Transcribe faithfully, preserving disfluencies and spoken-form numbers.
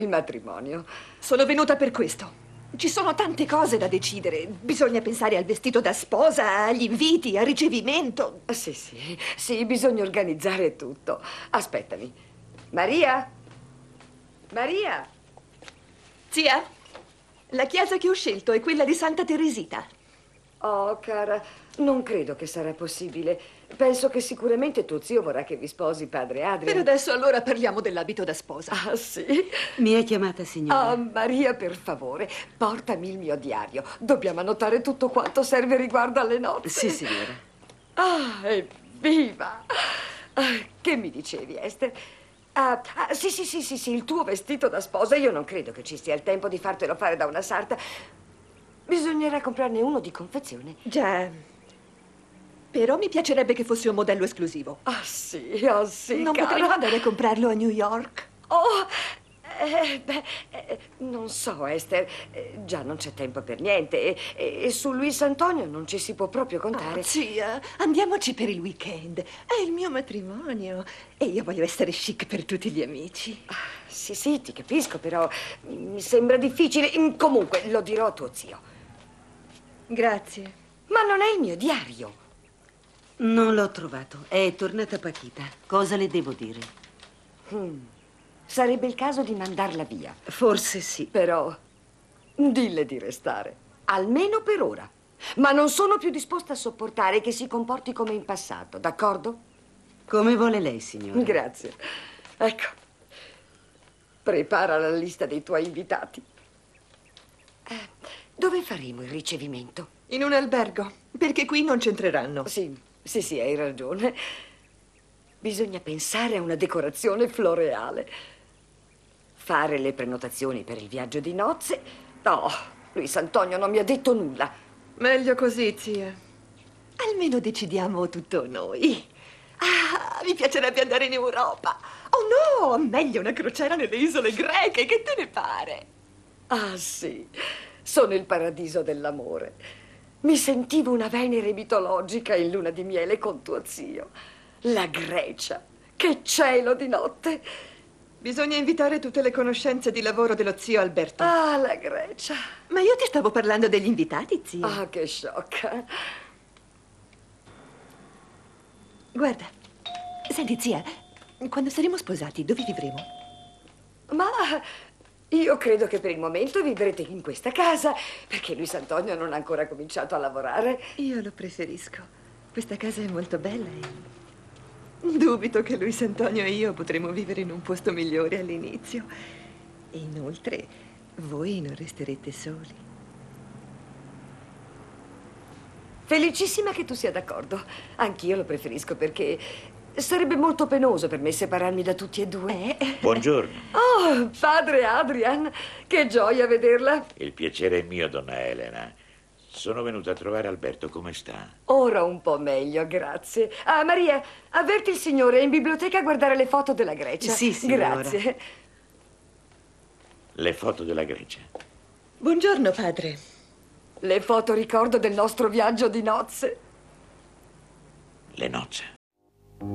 il matrimonio. Sono venuta per questo. Ci sono tante cose da decidere. Bisogna pensare al vestito da sposa, agli inviti, al ricevimento. Sì, sì, sì, bisogna organizzare tutto. Aspettami. Maria? Maria? Zia, la chiesa che ho scelto è quella di Santa Teresita. Oh, cara, non credo che sarà possibile. Penso che sicuramente tuo zio vorrà che vi sposi padre Adrian. Per adesso allora parliamo dell'abito da sposa. Ah, sì? Mi ha chiamata, signora? Ah, Maria, per favore, portami il mio diario. Dobbiamo annotare tutto quanto serve riguardo alle nozze. Sì, signora. Ah, evviva! Ah, che mi dicevi, Esther? Ah, ah, sì, sì, sì, sì, sì, il tuo vestito da sposa. Io non credo che ci sia il tempo di fartelo fare da una sarta. Bisognerà comprarne uno di confezione. Già. Però mi piacerebbe che fosse un modello esclusivo. Ah, sì, ah, sì, Non cara. potremmo andare a comprarlo a New York? Oh, eh, beh, eh, non so, Esther. Eh, già non c'è tempo per niente. E, e- e su Luis Antonio non ci si può proprio contare. Oh, zia, andiamoci per il weekend. È il mio matrimonio e io voglio essere chic per tutti gli amici. Ah, sì, sì, ti capisco, però mi sembra difficile. Mm, Comunque, lo dirò a tuo zio. Grazie. Ma non è il mio diario. Non l'ho trovato. È tornata Paquita. Cosa le devo dire? Hmm. Sarebbe il caso di mandarla via. Forse sì. Però dille di restare, almeno per ora. Ma non sono più disposta a sopportare che si comporti come in passato, d'accordo? Come vuole lei, signora? Grazie. Ecco, prepara la lista dei tuoi invitati. Eh, dove faremo il ricevimento? In un albergo, perché qui non c'entreranno. Sì, sì, sì, hai ragione. Bisogna pensare a una decorazione floreale. Fare le prenotazioni per il viaggio di nozze. No, Luis Antonio non mi ha detto nulla. Meglio così, zia. Almeno decidiamo tutto noi. Ah, mi piacerebbe andare in Europa. Oh no, meglio una crociera nelle isole greche, che te ne pare? Ah, sì, sono il paradiso dell'amore. Mi sentivo una Venere mitologica in luna di miele con tuo zio. La Grecia, che cielo di notte. Bisogna invitare tutte le conoscenze di lavoro dello zio Alberto. Ah, la Grecia. Ma io ti stavo parlando degli invitati, zia. Ah, che sciocca. Guarda, senti, zia, quando saremo sposati, dove vivremo? Ma io credo che per il momento vivrete in questa casa, perché Luis Antonio non ha ancora cominciato a lavorare. Io lo preferisco. Questa casa è molto bella e dubito che Luis Antonio e io potremo vivere in un posto migliore all'inizio. E inoltre, voi non resterete soli. Felicissima che tu sia d'accordo. Anch'io lo preferisco perché sarebbe molto penoso per me separarmi da tutti e due. Eh? Buongiorno. Oh, padre Adrian, che gioia vederla. Il piacere è mio, donna Elena. Sono venuta a trovare Alberto. Come sta? Ora un po' meglio, grazie. Ah, Maria, avverti il signore, è in biblioteca a guardare le foto della Grecia. Sì, signora. Grazie. Le foto della Grecia. Buongiorno, padre. Le foto ricordo del nostro viaggio di nozze. Le nozze.